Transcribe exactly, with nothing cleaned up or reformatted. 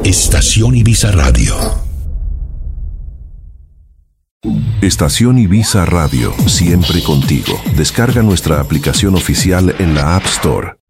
Estación Ibiza Radio. Estación Ibiza Radio, siempre contigo. Descarga nuestra aplicación oficial en la App Store